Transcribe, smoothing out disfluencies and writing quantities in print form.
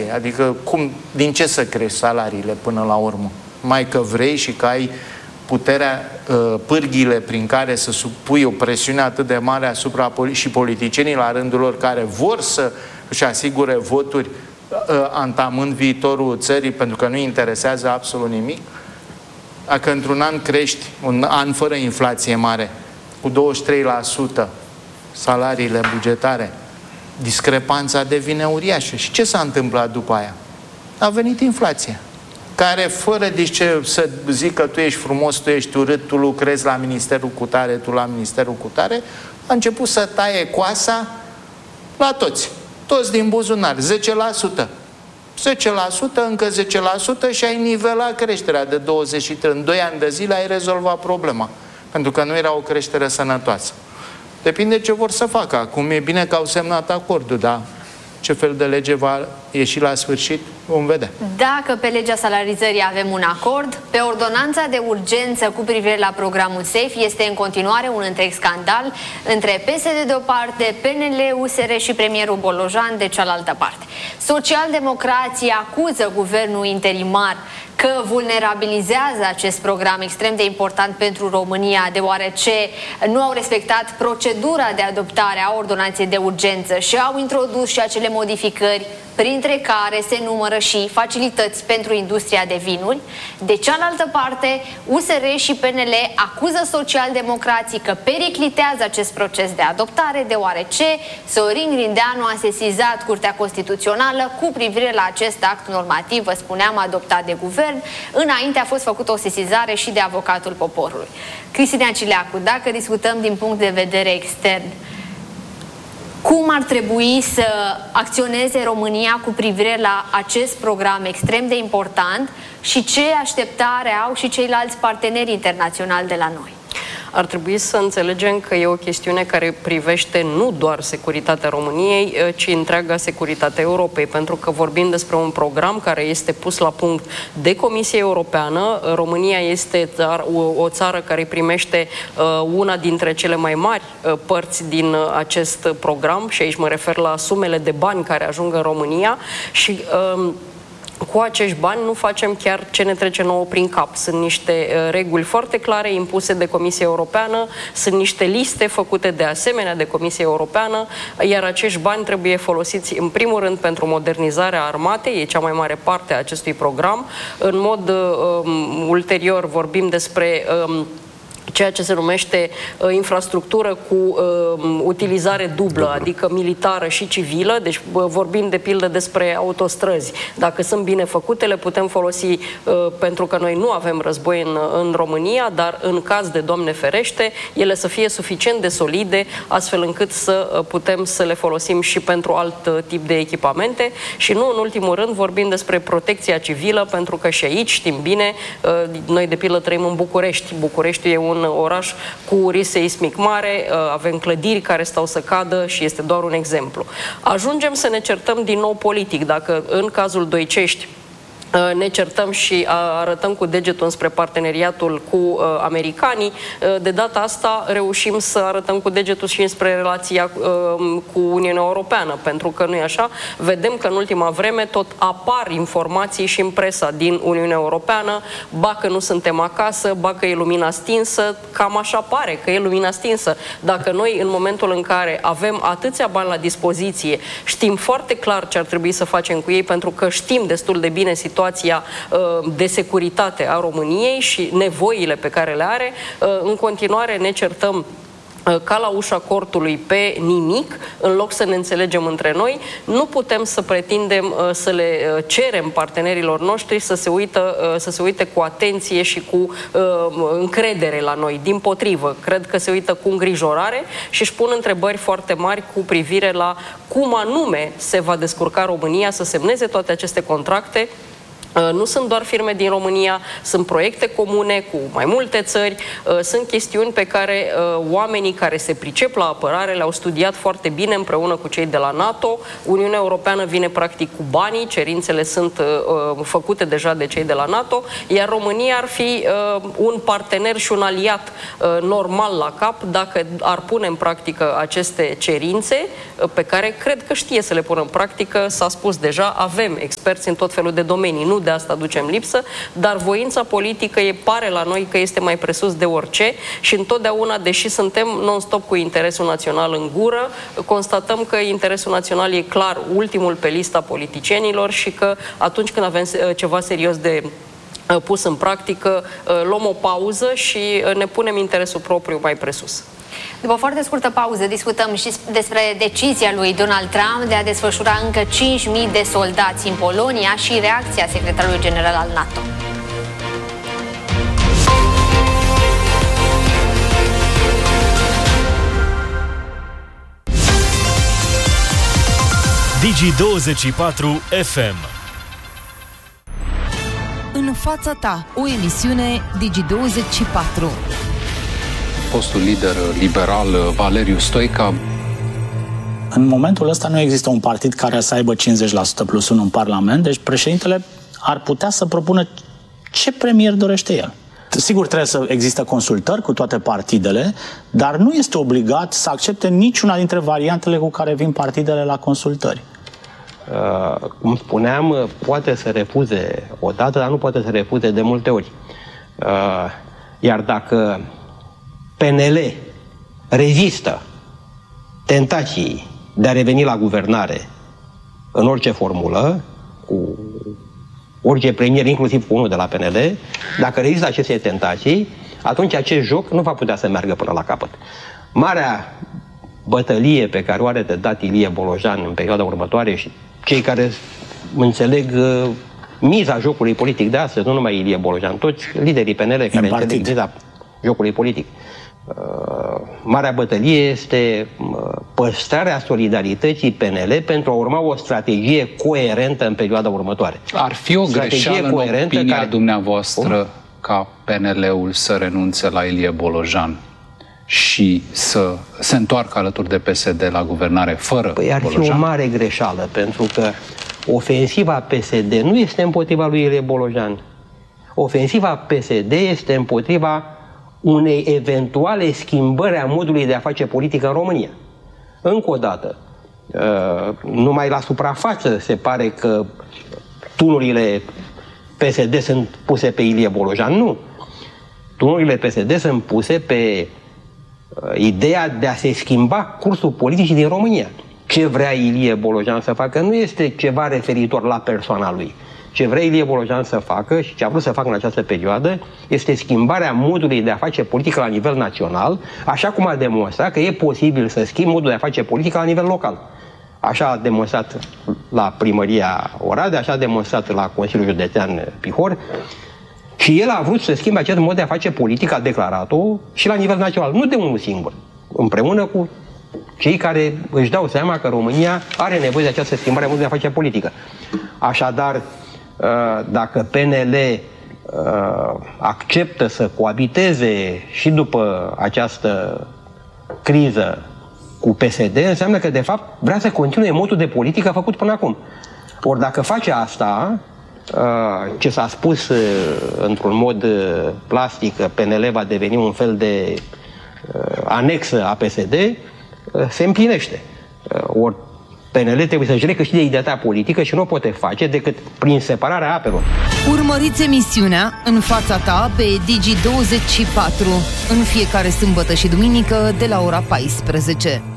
ce? Adică din ce să crești salariile până la urmă? Mai că vrei și că ai puterea, pârghiile prin care să supui o presiune atât de mare asupra și politicienii la rândul lor care vor să își asigure voturi antamând viitorul țării pentru că nu interesează absolut nimic? Dacă într-un an crești, un an fără inflație mare, cu 23% salariile bugetare, discrepanța devine uriașă. Și ce s-a întâmplat după aia? A venit inflația, care fără să zică tu ești frumos, tu ești urât, tu lucrezi la ministerul cutare, tu la ministerul cutare, a început să taie coasa la toți. Toți din buzunar, 10%. 10%, încă 10% și ai nivelat creșterea de 23. În 2 ani de zile ai rezolvat problema. Pentru că nu era o creștere sănătoasă. Depinde ce vor să facă. Acum e bine că au semnat acordul, dar ce fel de lege va ieși la sfârșit, vom vedea. Dacă pe legea salarizării avem un acord, pe ordonanța de urgență cu privire la programul SAFE este în continuare un întreg scandal între PSD de o parte, PNL, USR și premierul Bolojan de cealaltă parte. Socialdemocrații acuză guvernul interimar că vulnerabilizează acest program extrem de important pentru România, deoarece nu au respectat procedura de adoptare a ordonanței de urgență și au introdus și acele modificări, printre care se numără și facilități pentru industria de vinuri. De cealaltă parte, USR și PNL acuză socialdemocrații că periclitează acest proces de adoptare, deoarece Sorin Grindeanu a sesizat Curtea Constituțională cu privire la acest act normativ, vă spuneam, adoptat de guvern. Înainte a fost făcută o sesizare și de avocatul poporului. Cristina Cileacu, dacă discutăm din punct de vedere extern, cum ar trebui să acționeze România cu privire la acest program extrem de important și ce așteptare au și ceilalți parteneri internaționali de la noi? Ar trebui să înțelegem că e o chestiune care privește nu doar securitatea României, ci întreaga securitate Europei, pentru că vorbim despre un program care este pus la punct de Comisia Europeană. România este o țară care primește una dintre cele mai mari părți din acest program și aici mă refer la sumele de bani care ajung în România și cu acești bani nu facem chiar ce ne trece nouă prin cap. Sunt niște reguli foarte clare impuse de Comisia Europeană, sunt niște liste făcute de asemenea de Comisia Europeană, iar acești bani trebuie folosiți în primul rând pentru modernizarea armatei, e cea mai mare parte a acestui program. În mod ulterior vorbim despre ceea ce se numește infrastructură cu utilizare dublă, adică militară și civilă. Deci vorbim de pildă despre autostrăzi. Dacă sunt bine făcute, le putem folosi pentru că noi nu avem război în România, dar în caz de Doamne ferește, ele să fie suficient de solide, astfel încât să putem să le folosim și pentru alt tip de echipamente. Și nu în ultimul rând vorbim despre protecția civilă, pentru că și aici știm bine, noi de pildă trăim în București. Bucureștiul e un oraș cu risc seismic mare, avem clădiri care stau să cadă și este doar un exemplu. Ajungem să ne certăm din nou politic. Dacă în cazul Doicești ne certăm și arătăm cu degetul înspre parteneriatul cu americanii, de data asta reușim să arătăm cu degetul și înspre relația cu Uniunea Europeană, pentru că nu e așa. Vedem că în ultima vreme tot apar informații și în presa din Uniunea Europeană, ba că nu suntem acasă, ba că e lumina stinsă, cam așa pare că e lumina stinsă. Dacă noi în momentul în care avem atâția bani la dispoziție, știm foarte clar ce ar trebui să facem cu ei, pentru că știm destul de bine situația de securitate a României și nevoile pe care le are, în continuare ne certăm ca la ușa cortului pe nimic, în loc să ne înțelegem între noi. Nu putem să pretindem să le cerem partenerilor noștri să se uite cu atenție și cu încredere la noi. Dimpotrivă, cred că se uită cu îngrijorare și își pun întrebări foarte mari cu privire la cum anume se va descurca România să semneze toate aceste contracte Nu sunt doar firme din România, sunt proiecte comune cu mai multe țări, sunt chestiuni pe care oamenii care se pricep la apărare le-au studiat foarte bine împreună cu cei de la NATO. Uniunea Europeană vine practic cu banii, cerințele sunt făcute deja de cei de la NATO, iar România ar fi un partener și un aliat normal la cap dacă ar pune în practică aceste cerințe pe care cred că știe să le pună în practică. S-a spus deja, avem experți în tot felul de domenii, nu de asta ducem lipsă, dar voința politică pare la noi că este mai presus de orice și întotdeauna, deși suntem non-stop cu interesul național în gură, constatăm că interesul național e clar ultimul pe lista politicienilor și că atunci când avem ceva serios de pus în practică, luăm o pauză și ne punem interesul propriu mai presus. După o foarte scurtă pauză, discutăm și despre decizia lui Donald Trump de a desfășura încă 5.000 de soldați în Polonia și reacția secretarului general al NATO. Digi24 FM. În fața ta, o emisiune Digi24. Fostul lider liberal Valeriu Stoica. În momentul ăsta nu există un partid care să aibă 50% plus 1 în Parlament, deci președintele ar putea să propună ce premier dorește el. Sigur, trebuie să existe consultări cu toate partidele, dar nu este obligat să accepte niciuna dintre variantele cu care vin partidele la consultări. Cum spuneam, poate să refuze odată, dar nu poate să refuze de multe ori. Iar dacă PNL rezistă tentației de a reveni la guvernare în orice formulă, cu orice premier, inclusiv cu unul de la PNL, dacă rezistă aceste tentații, atunci acest joc nu va putea să meargă până la capăt. Marea bătălie pe care o are de dat Ilie Bolojan în perioada următoare și cei care înțeleg miza jocului politic de astăzi, nu numai Ilie Bolojan, toți liderii PNL care înțeleg miza jocului politic. Marea bătălie este păstrarea solidarității PNL pentru a urma o strategie coerentă în perioada următoare. Ar fi o greșeală, în opinia dumneavoastră, ca PNL-ul să renunțe la Ilie Bolojan și să se întoarcă alături de PSD la guvernare fără Bolojan? Ar fi o mare greșeală, pentru că ofensiva PSD nu este împotriva lui Ilie Bolojan. Ofensiva PSD este împotriva unei eventuale schimbări a modului de a face politică în România. Încă o dată, numai la suprafață se pare că tunurile PSD sunt puse pe Ilie Bolojan. Nu. Tunurile PSD sunt puse pe ideea de a se schimba cursul politicii din România. Ce vrea Ilie Bolojan să facă nu este ceva referitor la persoana lui. Ce vrea Ilie Bolojan să facă și ce a vrut să facă în această perioadă este schimbarea modului de a face politică la nivel național, așa cum a demonstrat că e posibil să schimbi modul de a face politică la nivel local. Așa a demonstrat la primăria Oradea, așa a demonstrat la Consiliul Județean Pihor și el a vrut să schimbe acest mod de a face politică, a declarat-o și la nivel național, nu de unul singur, împreună cu cei care își dau seama că România are nevoie de această schimbare a modului de a face politică. Așadar, dacă PNL acceptă să coabiteze și după această criză cu PSD, înseamnă că de fapt vrea să continue modul de politică făcut până acum. Ori dacă face asta, ce s-a spus într-un mod plastic, că PNL va deveni un fel de anexă a PSD, se împlinește. Ori PNL trebuie să-și recâștige identitatea politică și nu o poate face decât prin separarea apelor. Urmăriți emisiunea În fața ta pe Digi24 în fiecare sâmbătă și duminică de la ora 14.